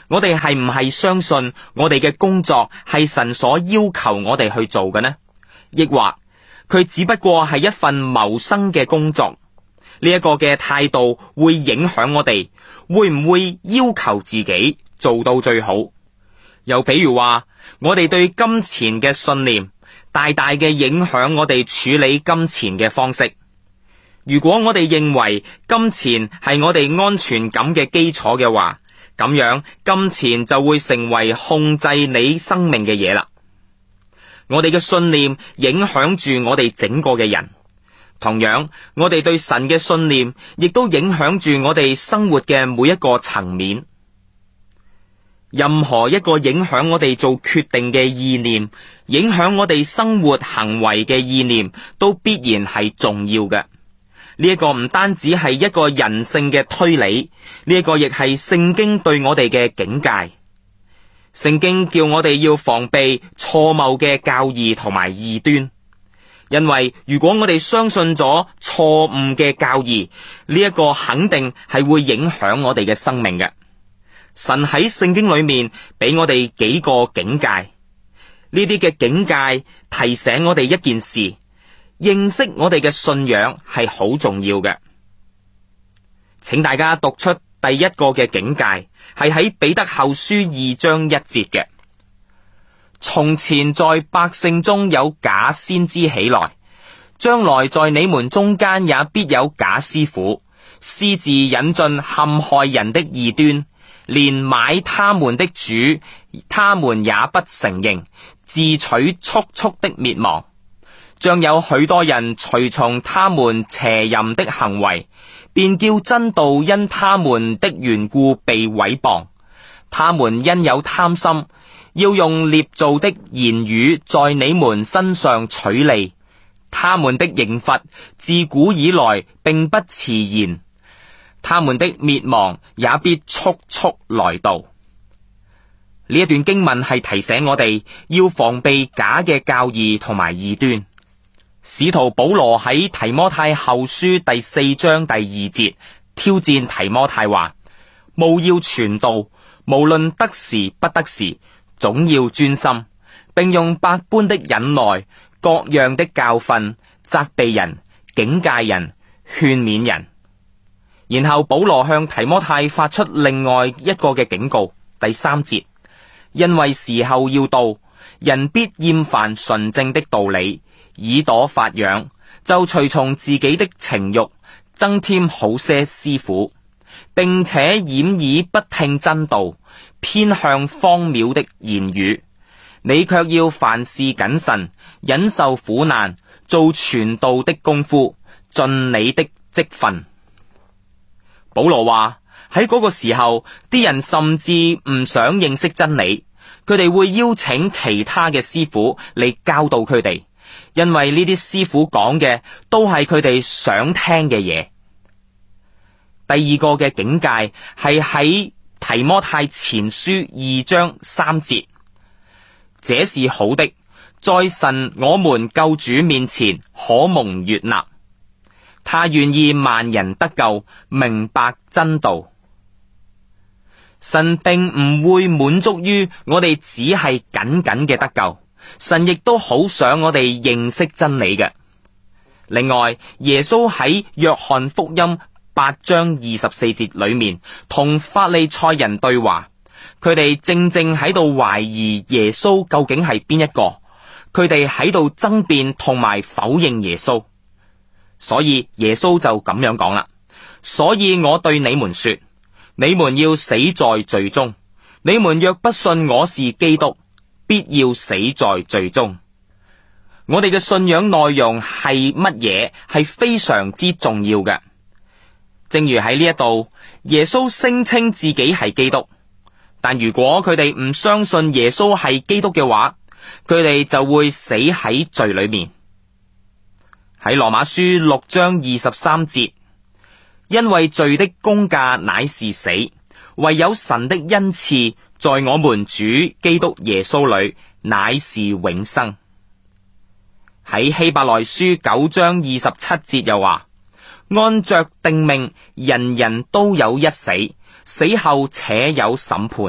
我哋係唔係相信我哋嘅工作係神所要求我哋去做嘅呢？抑或佢只不過係一份謀生嘅工作？呢一個嘅態度會影響我哋，會唔會要求自己做到最好？又比如話，我哋對金錢嘅信念大大嘅影響我哋處理金錢嘅方式。如果我哋認為金錢係我哋安全感嘅基礎嘅話，咁樣金錢就會成為控制你生命嘅嘢啦。我哋嘅信念影響住我哋整個嘅人。同樣，我哋對神嘅信念亦都影響住我哋生活嘅每一個層面。任何一個影響我哋做決定嘅意念，影響我哋生活行為嘅意念，都必然係重要嘅。呢一個唔單止係一個人性嘅推理，呢一個亦係聖經對我哋嘅警戒。聖經叫我哋要防備錯謬嘅教義同埋異端。因為如果我哋相信咗錯誤嘅教義，呢一個肯定係會影響我哋嘅生命嘅。神喺聖經裏面俾我哋幾個警戒，呢啲嘅警戒提醒我哋一件事，認識我哋嘅信仰係好重要嘅。請大家讀出第一個嘅警戒，係喺彼得後書2章1節嘅。從前在百姓中有假先知起來，將來在你們中間也必有假師傅，私自引進陷害人的異端，連買他們的主，他們也不承認，自取速速的滅亡。將有許多人隨從他們邪淫的行為，便叫真道因他們的緣故被毀謗。他們因有貪心，要用捏造的言語在你們身上取利，他們的刑罰自古以來並不遲延，他們的滅亡也必速速來到。呢一段經文係提醒我哋要防備假嘅教義同埋異端。使徒保羅喺提摩太後書第4章第2節挑戰提摩太話：務要傳道，無論得時不得時，總要專心，並用百般的忍耐、各樣的教訓、責備人、警戒人、勸勉人。然後保羅向提摩太發出另外一個嘅警告，第3節：因為時候要到，人必厭煩純正的道理，耳朵發癢，就隨從自己的情慾，增添好些師傅，並且掩耳不聽真道，偏向荒謬的言語。你卻要凡事謹慎，忍受苦難，做傳道的功夫，盡你的職分。保羅話喺嗰個時候，啲人甚至唔想認識真理，佢哋會邀請其他嘅師傅嚟教導佢哋，因為呢啲師傅講嘅都係佢哋想聽嘅嘢。第二個嘅警戒係喺提摩太前書2章3節，這是好的，在神我們救主面前可蒙悅納，他願意萬人得救，明白真道。神並唔會滿足於我哋只係僅僅嘅得救，神亦都好想我哋認識真理嘅。另外，耶穌喺約翰福音8章24節裏面同法利賽人對話，佢哋正喺度懷疑耶穌究竟係邊一個，佢哋喺度爭辯同埋否認耶穌。所以耶穌就咁樣講啦，所以我對你們說，你們要死在罪中，你們若不信我是基督，必要死在罪中。我哋嘅信仰內容係乜嘢，係非常之重要嘅。正如喺呢一度，耶穌聲稱自己係基督，但如果佢哋唔相信耶穌係基督嘅話，佢哋就會死喺罪裏面。喺羅馬書6章23節，因為罪的工價乃是死，唯有神的恩賜在我們主基督耶穌裏乃是永生。喺希伯來書9章27節又話，按着定命，人人都有一死，死後且有審判。